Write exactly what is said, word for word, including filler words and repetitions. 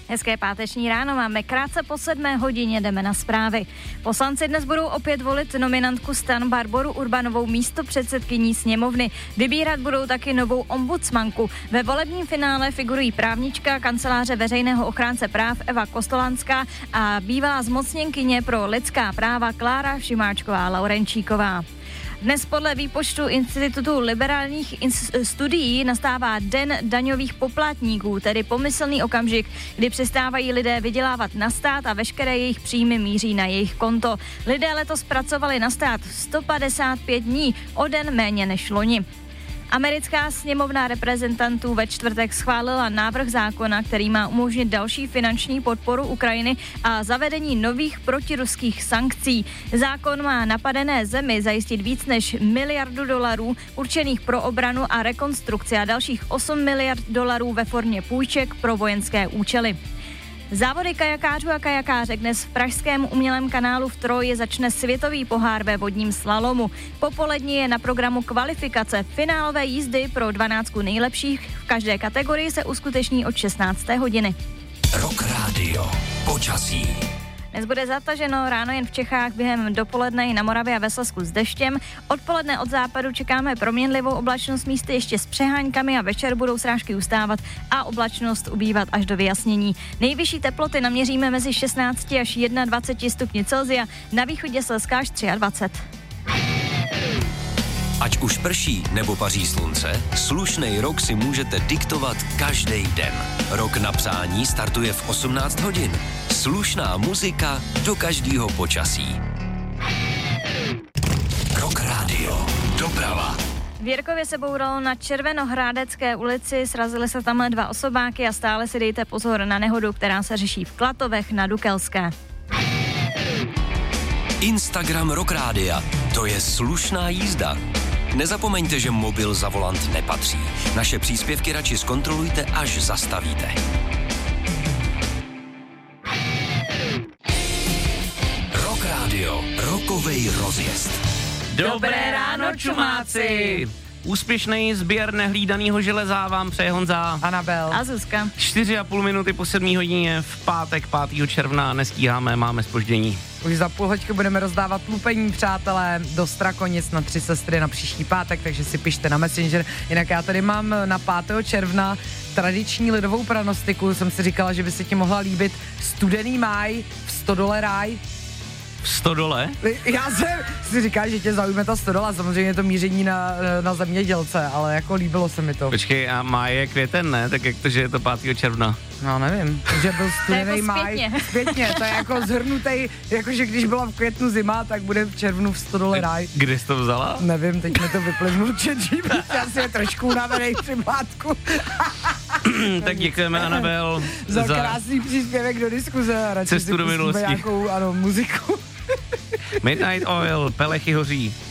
Hezké páteční ráno, máme krátce po sedmé hodině, jdeme na zprávy. Poslanci dnes budou opět volit nominantku STAN Barboru Urbanovou místopředsedkyní sněmovny. Vybírat budou taky novou ombudsmanku. Ve volebním finále figurují právnička kanceláře veřejného ochránce práv Eva Kostolanská a bývalá zmocněnkyně pro lidská práva Klára Šimáčková Laurenčíková. Dnes podle výpočtu Institutu liberálních studií nastává Den daňových poplatníků, tedy pomyslný okamžik, kdy přestávají lidé vydělávat na stát a veškeré jejich příjmy míří na jejich konto. Lidé letos pracovali na stát sto padesát pět dní, o den méně než loni. Americká sněmovna reprezentantů ve čtvrtek schválila návrh zákona, který má umožnit další finanční podporu Ukrajiny a zavedení nových protiruských sankcí. Zákon má napadené zemi zajistit víc než miliardu dolarů určených pro obranu a rekonstrukci a dalších osm miliard dolarů ve formě půjček pro vojenské účely. Závody kajakářů a kajakářek dnes v pražském umělém kanálu v Troji začne světový pohár ve vodním slalomu. Popolední je na programu kvalifikace. Finálové jízdy pro dvanáctku nejlepších v každé kategorii se uskuteční od šestnácté hodiny. Rock Radio. Počasí. Dnes bude zataženo, ráno jen v Čechách, během dopoledne i na Moravě a ve Slezsku s deštěm. Odpoledne od západu čekáme proměnlivou oblačnost, místy ještě s přeháňkami a večer budou srážky ustávat a oblačnost ubývat až do vyjasnění. Nejvyšší teploty naměříme mezi šestnáct až dvacet jedna stupni Celsia, na východě Slezska až dvacet tři. Ať už prší nebo paří slunce, slušnej rok si můžete diktovat každý den. Rok na psání startuje v osmnáct hodin. Slušná muzika do každého počasí. Rock Radio. Doprava. V Jirkově se bouralo na Červenohrádecké ulici, srazily se tam dva osobáky a stále si dejte pozor na nehodu, která se řeší v Klatovech na Dukelské. Instagram Rock Rádia. To je slušná jízda. Nezapomeňte, že mobil za volant nepatří. Naše příspěvky radši zkontrolujte, až zastavíte. Rock Radio. Rokovej rozjezd. Dobré ráno, čumáci! Úspěšný sběr nehlídaného železa vám přeje Honza, Anabel a Zuzka. Čtyři a půl minuty po sedmé hodině v pátek pátého června nestíháme, máme zpoždění. Už za půl hoďky budeme rozdávat lupení, přátelé, do Strakonic na Tři sestry na příští pátek, takže si pište na Messenger. Jinak já tady mám na pátého června tradiční lidovou pranostiku, jsem si říkala, že by se ti mohla líbit Studený máj v Stodole ráj. V Stodole? Já jsem si říkal, že tě zaujme ta Stodola, samozřejmě je to míření na, na zemědělce, ale jako líbilo se mi to. Počkej, a máj je květen, ne? Tak jak to, že je to pátého června? No nevím, že byl studený máj. Zpětně. Zpětně, to je jako zhrnutý, jakože když byla v květnu zima, tak bude v červnu v Stodole ráj. Kde jsi to vzala? Nevím, teď mi to vyplivnul četí, asi je trošku unavenej při plátku. Tak děkujeme, Anabel, za, za krásný příspěvek do diskuze. Radši cestu si do minulosti. Nějakou, ano, muziku. Midnight Oil, Pelechy hoří.